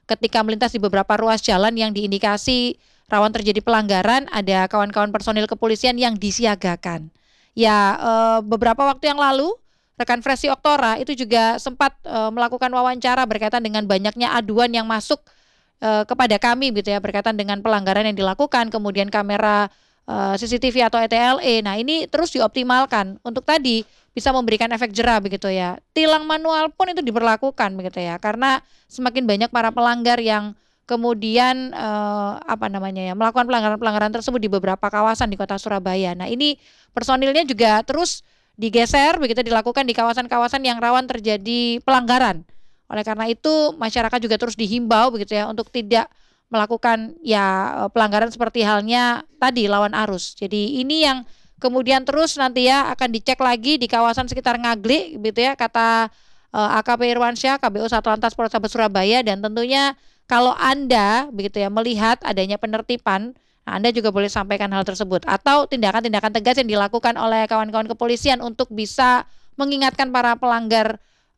ketika melintas di beberapa ruas jalan yang diindikasi rawan terjadi pelanggaran, ada kawan-kawan personil kepolisian yang disiagakan. Ya, beberapa waktu yang lalu rekan Fresi Oktora itu juga sempat melakukan wawancara berkaitan dengan banyaknya aduan yang masuk kepada kami gitu ya, berkaitan dengan pelanggaran yang dilakukan, kemudian kamera CCTV atau ETLE. Nah, ini terus dioptimalkan untuk tadi bisa memberikan efek jerah begitu ya. Tilang manual pun itu diberlakukan begitu ya, karena semakin banyak para pelanggar yang kemudian melakukan pelanggaran-pelanggaran tersebut di beberapa kawasan di Kota Surabaya. Nah, ini personilnya juga terus digeser begitu, dilakukan di kawasan-kawasan yang rawan terjadi pelanggaran. Oleh karena itu masyarakat juga terus dihimbau begitu ya untuk tidak melakukan pelanggaran seperti halnya tadi lawan arus. Jadi ini yang kemudian terus nanti ya akan dicek lagi di kawasan sekitar Ngaglik gitu ya, kata AKP Irwansyah KBO Satlantas Polrestabes Surabaya. Dan tentunya kalau Anda begitu ya melihat adanya penertiban, nah Anda juga boleh sampaikan hal tersebut atau tindakan-tindakan tegas yang dilakukan oleh kawan-kawan kepolisian untuk bisa mengingatkan para pelanggar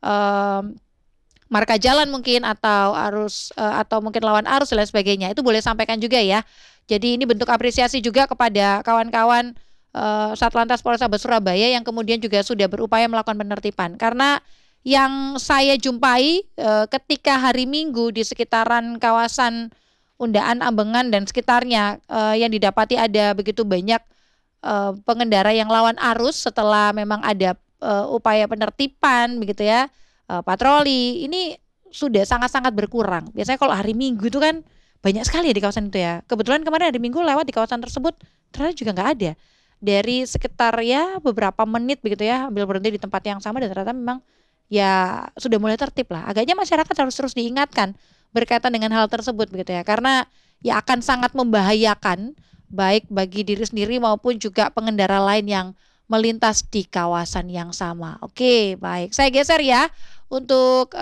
marka jalan mungkin atau arus atau mungkin lawan arus dan lain sebagainya. Itu boleh sampaikan juga ya. Jadi ini bentuk apresiasi juga kepada kawan-kawan Satlantas Polrestabes Surabaya yang kemudian juga sudah berupaya melakukan penertiban. Karena yang saya jumpai ketika hari Minggu di sekitaran kawasan Undaan, Ambengan dan sekitarnya yang didapati ada begitu banyak pengendara yang lawan arus setelah memang ada upaya penertiban begitu ya, patroli, ini sudah sangat-sangat berkurang. Biasanya kalau hari Minggu itu kan banyak sekali ya di kawasan itu ya. Kebetulan kemarin hari Minggu lewat di kawasan tersebut ternyata juga nggak ada. Dari sekitar ya beberapa menit begitu ya, ambil berhenti di tempat yang sama dan ternyata memang ya sudah mulai tertib lah. Agaknya masyarakat harus terus diingatkan berkaitan dengan hal tersebut begitu ya. Karena ya akan sangat membahayakan baik bagi diri sendiri maupun juga pengendara lain yang melintas di kawasan yang sama. Oke, baik. Saya geser ya untuk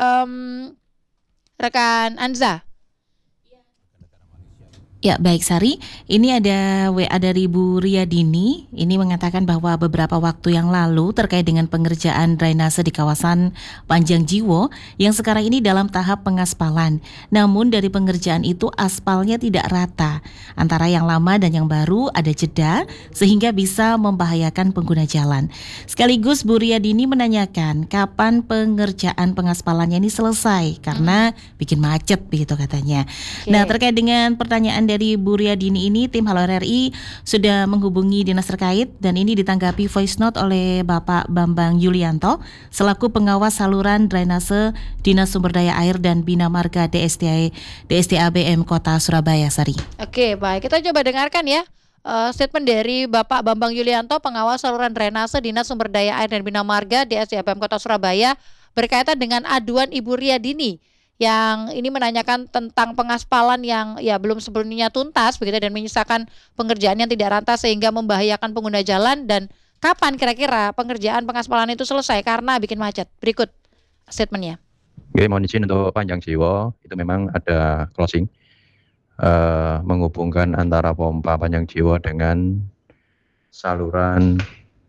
rekan Anza. Ya, baik Sari. Ini ada WA dari Bu Riyadini. Ini mengatakan bahwa beberapa waktu yang lalu terkait dengan pengerjaan drainase di kawasan Panjang Jiwo yang sekarang ini dalam tahap pengaspalan. Namun dari pengerjaan itu aspalnya tidak rata. Antara yang lama dan yang baru ada jeda sehingga bisa membahayakan pengguna jalan. Sekaligus Bu Riyadini menanyakan kapan pengerjaan pengaspalannya ini selesai karena bikin macet begitu katanya. Nah, terkait dengan pertanyaan dari Bu Riyadini ini, tim Halo RRI sudah menghubungi dinas terkait dan ini ditanggapi voice note oleh Bapak Bambang Yulianto selaku pengawas saluran drainase Dinas Sumber Daya Air dan Bina Marga DSTA-BM Kota Surabaya, Sari. Oke, baik. Kita coba dengarkan ya statement dari Bapak Bambang Yulianto, pengawas saluran drainase Dinas Sumber Daya Air dan Bina Marga DSTA-BM Kota Surabaya berkaitan dengan aduan Ibu Riyadini yang ini menanyakan tentang pengaspalan yang ya belum sepenuhnya tuntas begitu dan menyisakan pengerjaan yang tidak rata sehingga membahayakan pengguna jalan. Dan kapan kira-kira pengerjaan pengaspalan itu selesai karena bikin macet? Berikut statementnya. Oke, mohon izin untuk Panjang Jiwo itu memang ada crossing menghubungkan antara pompa Panjang Jiwo dengan saluran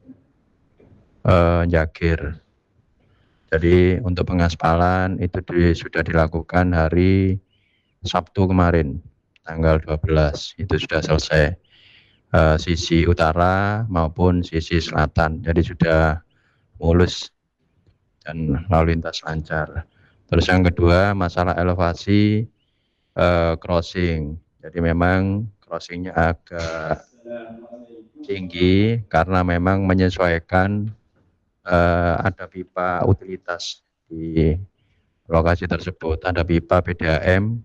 Jagir. Jadi untuk pengaspalan itu sudah dilakukan hari Sabtu kemarin, tanggal 12, itu sudah selesai. Sisi utara maupun sisi selatan, jadi sudah mulus dan lalu lintas lancar. Terus yang kedua, masalah elevasi crossing. Jadi memang crossingnya agak tinggi karena memang menyesuaikan ada pipa utilitas di lokasi tersebut. Ada pipa PDAM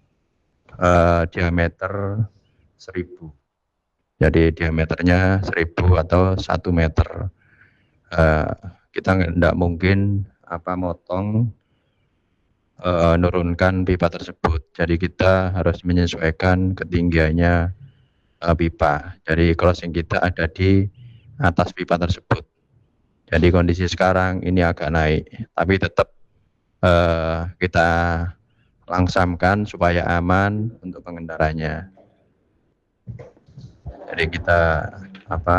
diameter 1000. Jadi diameternya 1000 atau 1 meter. Kita tidak mungkin motong nurunkan pipa tersebut. Jadi kita harus menyesuaikan ketinggiannya pipa. Jadi crossing kita ada di atas pipa tersebut. Jadi kondisi sekarang ini agak naik, tapi tetap kita langsamkan supaya aman untuk pengendaranya. Jadi kita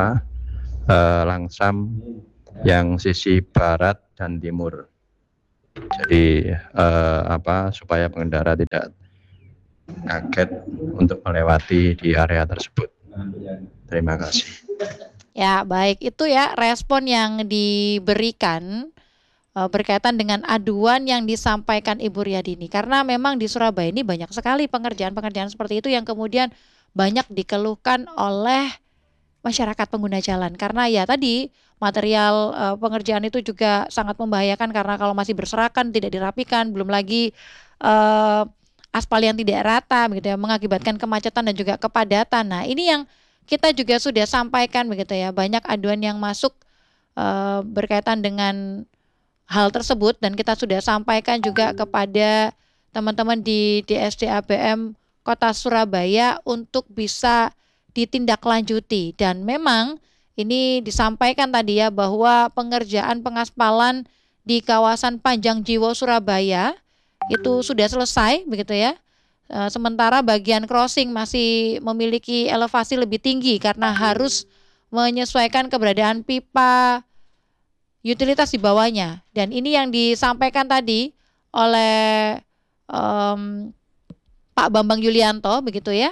langsam yang sisi barat dan timur. Jadi supaya pengendara tidak kaget untuk melewati di area tersebut. Terima kasih. Ya, baik. Itu ya respon yang diberikan berkaitan dengan aduan yang disampaikan Ibu Riyadini. Karena memang di Surabaya ini banyak sekali pengerjaan-pengerjaan seperti itu yang kemudian banyak dikeluhkan oleh masyarakat pengguna jalan. Karena ya tadi material pengerjaan itu juga sangat membahayakan karena kalau masih berserakan, tidak dirapikan, belum lagi aspal yang tidak rata begitu ya, mengakibatkan kemacetan dan juga kepadatan. Nah, ini yang kita juga sudah sampaikan begitu ya, banyak aduan yang masuk berkaitan dengan hal tersebut dan kita sudah sampaikan juga kepada teman-teman di DSD-ABM Kota Surabaya untuk bisa ditindaklanjuti. Dan memang ini disampaikan tadi ya bahwa pengerjaan pengaspalan di kawasan Panjang Jiwo Surabaya itu sudah selesai begitu ya. Sementara bagian crossing masih memiliki elevasi lebih tinggi karena harus menyesuaikan keberadaan pipa utilitas di bawahnya. Dan ini yang disampaikan tadi oleh Pak Bambang Yulianto begitu ya,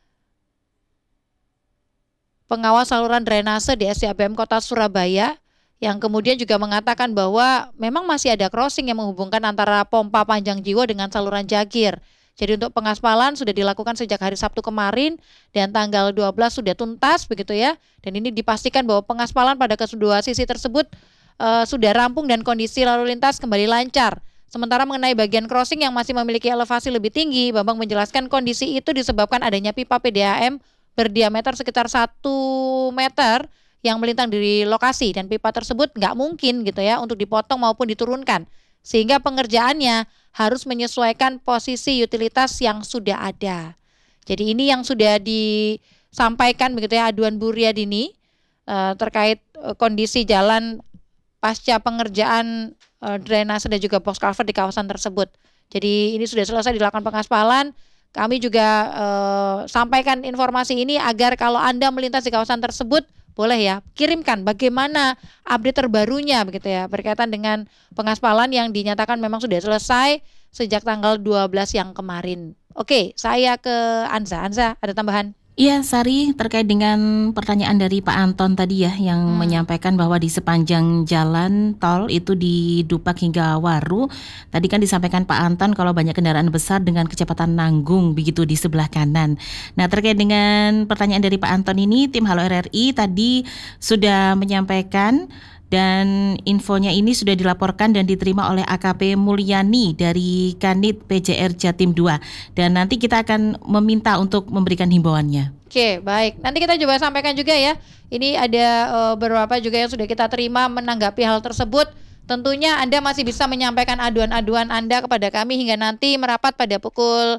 pengawas saluran drainase di DSD-ABM Kota Surabaya, yang kemudian juga mengatakan bahwa memang masih ada crossing yang menghubungkan antara pompa Panjang Jiwo dengan saluran Jagir. Jadi untuk pengaspalan sudah dilakukan sejak hari Sabtu kemarin dan tanggal 12 sudah tuntas begitu ya. Dan ini dipastikan bahwa pengaspalan pada kedua sisi tersebut sudah rampung dan kondisi lalu lintas kembali lancar. Sementara mengenai bagian crossing yang masih memiliki elevasi lebih tinggi, Bambang menjelaskan kondisi itu disebabkan adanya pipa PDAM berdiameter sekitar 1 meter yang melintang di lokasi dan pipa tersebut nggak mungkin gitu ya untuk dipotong maupun diturunkan. Sehingga pengerjaannya harus menyesuaikan posisi utilitas yang sudah ada. Jadi ini yang sudah disampaikan begitu ya aduan Bu Riyadini terkait kondisi jalan pasca pengerjaan drainase dan juga box culvert di kawasan tersebut. Jadi ini sudah selesai dilakukan pengaspalan. Kami juga sampaikan informasi ini agar kalau Anda melintas di kawasan tersebut boleh ya kirimkan bagaimana update terbarunya begitu ya berkaitan dengan pengaspalan yang dinyatakan memang sudah selesai sejak tanggal 12 yang kemarin. Oke, saya ke Anza. Anza, ada tambahan? Iya, Sari, terkait dengan pertanyaan dari Pak Anton tadi ya, yang menyampaikan bahwa di sepanjang jalan tol itu di Dupak hingga Waru, tadi kan disampaikan Pak Anton kalau banyak kendaraan besar dengan kecepatan nanggung begitu di sebelah kanan. Nah, terkait dengan pertanyaan dari Pak Anton ini, tim Halo RRI tadi sudah menyampaikan dan infonya ini sudah dilaporkan dan diterima oleh AKP Mulyani dari Kanit PJR Jatim 2 dan nanti kita akan meminta untuk memberikan himbauannya. Oke, baik. Nanti kita coba sampaikan juga ya. Ini ada beberapa juga yang sudah kita terima menanggapi hal tersebut. Tentunya Anda masih bisa menyampaikan aduan-aduan Anda kepada kami hingga nanti merapat pada pukul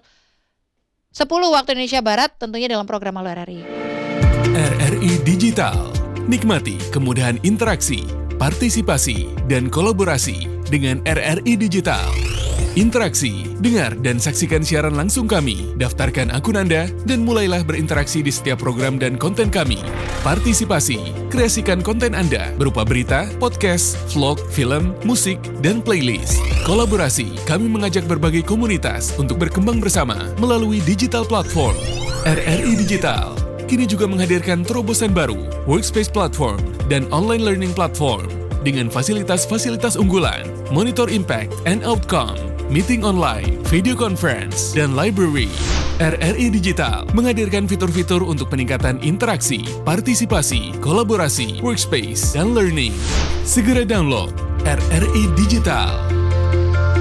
10 waktu Indonesia Barat tentunya dalam program Halo RRI. RRI Digital. Nikmati kemudahan interaksi, partisipasi, dan kolaborasi dengan RRI Digital. Interaksi, dengar dan saksikan siaran langsung kami, daftarkan akun Anda, dan mulailah berinteraksi di setiap program dan konten kami. Partisipasi, kreasikan konten Anda berupa berita, podcast, vlog, film, musik, dan playlist. Kolaborasi, kami mengajak berbagai komunitas untuk berkembang bersama melalui digital platform. RRI Digital kini juga menghadirkan terobosan baru, workspace platform, dan online learning platform dengan fasilitas-fasilitas unggulan, monitor impact and outcome, meeting online, video conference, dan library. RRI Digital menghadirkan fitur-fitur untuk peningkatan interaksi, partisipasi, kolaborasi, workspace, dan learning. Segera download RRI Digital.